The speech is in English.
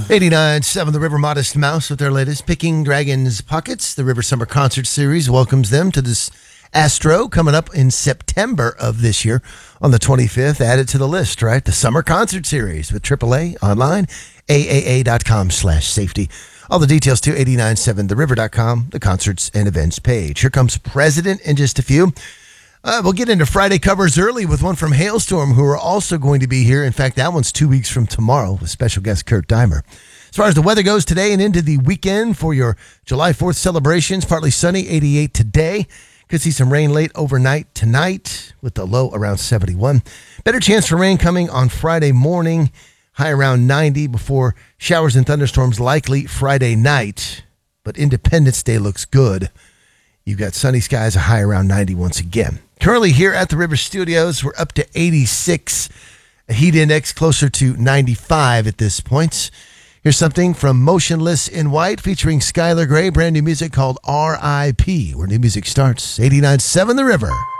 89.7 The River Modest Mouse with their latest Picking Dragons Pockets. The River Summer Concert Series welcomes them to this Astro coming up in September of this year on the 25th. Added to the list, right? The Summer Concert Series with AAA online, AAA.com/safety. All the details to 897theriver.com, the concerts and events page. Here comes President in just a few. We'll get into Friday covers early with one from Hailstorm, who are also going to be here. In fact, that one's 2 weeks from tomorrow with special guest Kurt Dimer. As far as the weather goes today and into the weekend for your July 4th celebrations, partly sunny, 88 today. Could see some rain late overnight tonight with the low around 71. Better chance for rain coming on Friday morning, high around 90 before showers and thunderstorms likely Friday night. But Independence Day looks good. You've got sunny skies, a high around 90 once again. Currently here at the River Studios, we're up to 86. A heat index closer to 95 at this point. Here's something from Motionless in White featuring Skylar Grey. Brand new music called R.I.P. where new music starts. 89.7 The River.